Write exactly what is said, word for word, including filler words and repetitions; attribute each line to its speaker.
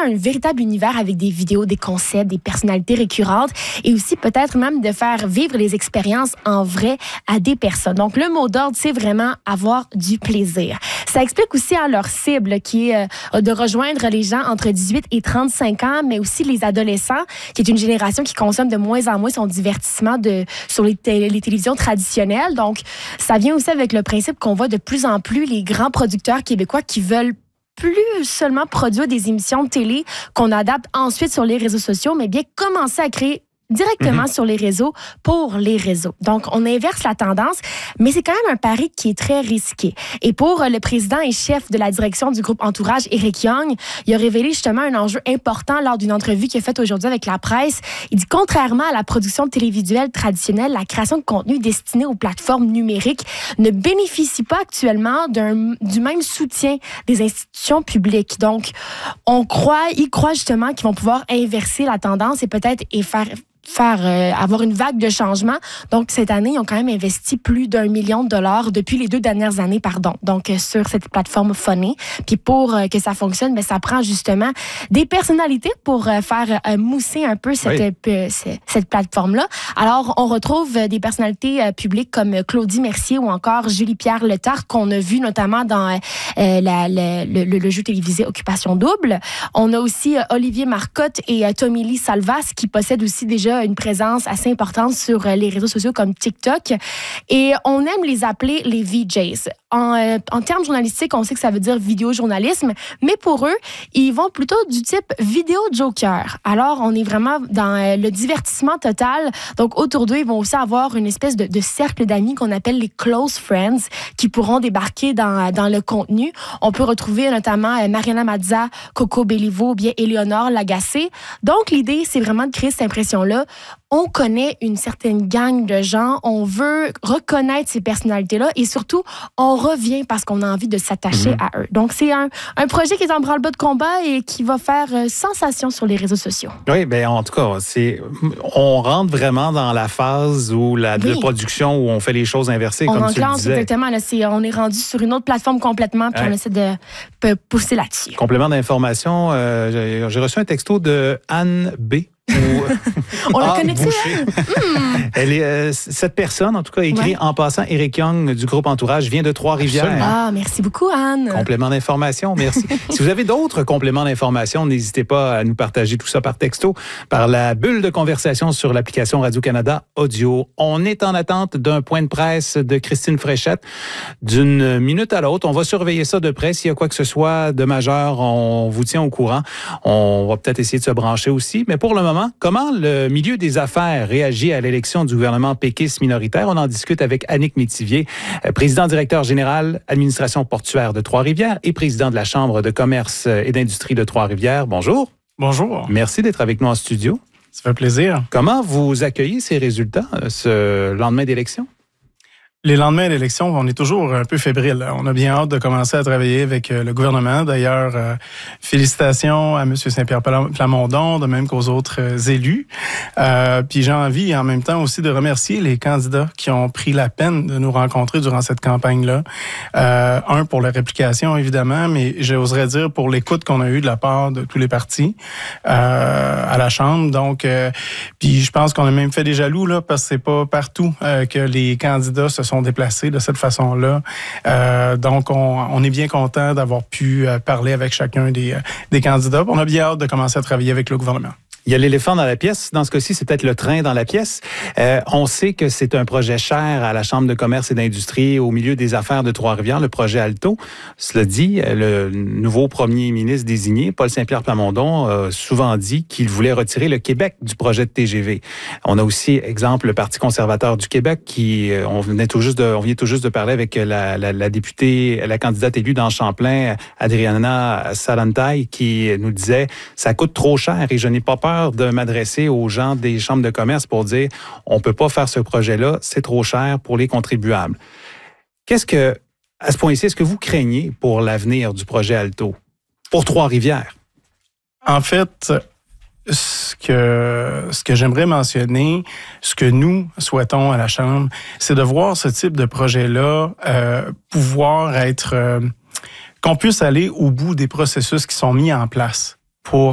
Speaker 1: un véritable univers avec des vidéos, des concepts, des personnalités récurrentes et aussi peut-être même de faire vivre les expériences en vrai à des personnes. Donc, le mot d'ordre, c'est vraiment avoir du plaisir. Ça explique aussi à leur cible qui est euh, de rejoindre les gens entre dix-huit et trente-cinq ans, mais aussi les adolescents, qui est une génération qui consomme de moins en moins son divertissement de, sur les, té- les télévisions traditionnelles. Donc, ça vient aussi avec le principe qu'on voit de plus en plus les grands producteurs québécois qui veulent plus seulement produire des émissions de télé qu'on adapte ensuite sur les réseaux sociaux, mais bien commencer à créer directement mm-hmm. sur les réseaux pour les réseaux. Donc, on inverse la tendance, mais c'est quand même un pari qui est très risqué. Et pour le président et chef de la direction du groupe Entourage, Éric Young, il a révélé justement un enjeu important lors d'une entrevue qu'il a faite aujourd'hui avec la presse. Il dit, contrairement à la production télévisuelle traditionnelle, la création de contenu destiné aux plateformes numériques ne bénéficie pas actuellement d'un, du même soutien des institutions publiques. Donc, on croit, ils croient justement qu'ils vont pouvoir inverser la tendance et peut-être et faire faire euh, avoir une vague de changement. Donc, cette année, ils ont quand même investi plus d'un million de dollars depuis les deux dernières années, pardon, donc euh, sur cette plateforme Funny. Puis pour euh, que ça fonctionne, ben, ça prend justement des personnalités pour euh, faire euh, mousser un peu cette, oui. euh, cette plateforme-là. Alors, on retrouve euh, des personnalités euh, publiques comme Claudie Mercier ou encore Julie-Pierre Letarte, qu'on a vu notamment dans euh, la, la, le, le, le jeu télévisé Occupation Double. On a aussi euh, Olivier Marcotte et euh, Tommy Lee Salvas qui possèdent aussi déjà une présence assez importante sur les réseaux sociaux comme TikTok. Et on aime les appeler les V Js. En, euh, en termes journalistiques, on sait que ça veut dire vidéojournalisme, mais pour eux, ils vont plutôt du type vidéo joker. Alors, on est vraiment dans euh, le divertissement total. Donc, autour d'eux, ils vont aussi avoir une espèce de, de cercle d'amis qu'on appelle les close friends qui pourront débarquer dans, dans le contenu. On peut retrouver notamment euh, Mariana Mazza, Coco Béliveau ou bien Éléonore Lagacé. Donc, l'idée, c'est vraiment de créer cette impression-là. On connaît une certaine gang de gens, on veut reconnaître ces personnalités-là et surtout, on revient parce qu'on a envie de s'attacher mmh. à eux. Donc, c'est un, un projet qui est en branle-bas de combat et qui va faire euh, sensation sur les réseaux sociaux.
Speaker 2: Oui, bien, en tout cas, c'est, on rentre vraiment dans la phase où la oui. de production où on fait les choses inversées, on comme tu le disais.
Speaker 1: Exactement. Là, c'est, on est rendu sur une autre plateforme complètement puis ouais. on essaie de, de pousser là-dessus.
Speaker 2: Complément d'information, euh, j'ai, j'ai reçu un texto de Anne B. Ou,
Speaker 1: on la connaît-tu,
Speaker 2: elle? Mm. Elle est, euh, cette personne, en tout cas, écrit ouais. en passant, Éric Young du groupe Entourage vient de Trois-Rivières.
Speaker 1: Ah, merci beaucoup, Anne.
Speaker 2: Complément d'information, merci. Si vous avez d'autres compléments d'information, n'hésitez pas à nous partager tout ça par texto, par la bulle de conversation sur l'application Radio-Canada Audio. On est en attente d'un point de presse de Christine Fréchette d'une minute à l'autre. On va surveiller ça de près. S'il y a quoi que ce soit de majeur, on vous tient au courant. On va peut-être essayer de se brancher aussi. Mais pour le moment, comment le milieu des affaires réagit à l'élection du gouvernement péquiste minoritaire? On en discute avec Annick Métivier, président-directeur général, administration portuaire de Trois-Rivières et président de la Chambre de commerce et d'industrie de Trois-Rivières. Bonjour.
Speaker 3: Bonjour.
Speaker 2: Merci d'être avec nous en studio.
Speaker 3: Ça fait plaisir.
Speaker 2: Comment vous accueillez ces résultats ce lendemain d'élection?
Speaker 3: Les lendemains d'élection, on est toujours un peu fébrile. On a bien hâte de commencer à travailler avec le gouvernement. D'ailleurs, euh, félicitations à M. Saint-Pierre Plamondon, de même qu'aux autres euh, élus. Euh, puis j'ai envie en même temps aussi de remercier les candidats qui ont pris la peine de nous rencontrer durant cette campagne-là. Euh, un, pour la réplication, évidemment, mais j'oserais dire pour l'écoute qu'on a eue de la part de tous les partis euh, à la Chambre. Donc, euh, puis je pense qu'on a même fait des jaloux, là, parce que c'est pas partout euh, que les candidats se sont déplacés de cette façon-là. Euh, donc, on, on est bien content d'avoir pu euh, parler avec chacun des, des candidats. On a bien hâte de commencer à travailler avec le gouvernement.
Speaker 2: Il y a l'éléphant dans la pièce. Dans ce cas-ci, c'est peut-être le train dans la pièce. Euh, on sait que c'est un projet cher à la Chambre de commerce et d'industrie au milieu des affaires de Trois-Rivières, le projet Alto. Cela dit, le nouveau premier ministre désigné, Paul Saint-Pierre Plamondon, a souvent dit qu'il voulait retirer le Québec du projet de T G V. On a aussi, exemple, le Parti conservateur du Québec qui, on venait tout juste de, on vient tout juste de parler avec la, la, la députée, la candidate élue dans Champlain, Adriana Salantaï, qui nous disait « ça coûte trop cher et je n'ai pas peur de m'adresser aux gens des chambres de commerce pour dire on peut pas faire ce projet-là, c'est trop cher pour les contribuables. » Qu'est-ce que, à ce point-ci, est-ce que vous craignez pour l'avenir du projet Alto, pour Trois-Rivières?
Speaker 3: En fait, ce que, ce que j'aimerais mentionner, ce que nous souhaitons à la Chambre, c'est de voir ce type de projet-là euh, pouvoir être... Euh, qu'on puisse aller au bout des processus qui sont mis en place pour